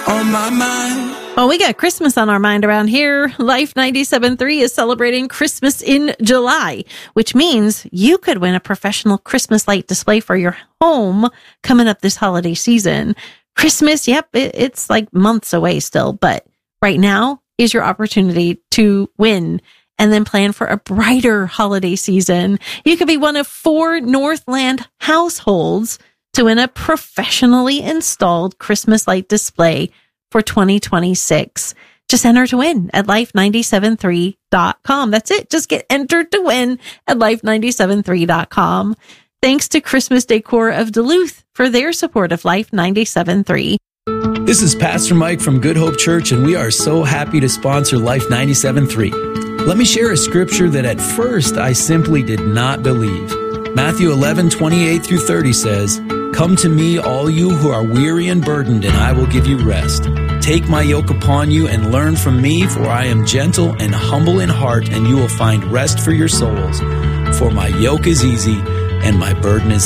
on my mind. Well, we got Christmas on our mind around here. Life 97.3 is celebrating Christmas in July, which means you could win a professional Christmas light display for your home coming up this holiday season. Christmas, yep, it's like months away still, but right now is your opportunity to win and then plan for a brighter holiday season. You could be one of 4 Northland households to win a professionally installed Christmas light display for 2026. Just enter to win at life973.com. That's it. Just get entered to win at life973.com. Thanks to Christmas Decor of Duluth for their support of Life 97.3. This is Pastor Mike from Good Hope Church, and we are so happy to sponsor Life 97.3. Let me share a scripture that at first I simply did not believe. Matthew 11:28-30 says, "Come to me, all you who are weary and burdened, and I will give you rest. Take my yoke upon you and learn from me, for I am gentle and humble in heart, and you will find rest for your souls. For my yoke is easy and my burden is